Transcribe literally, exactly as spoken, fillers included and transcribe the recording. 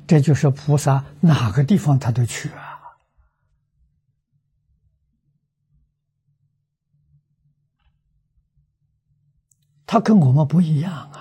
这就是菩萨哪个地方他都去啊。他跟我们不一样啊。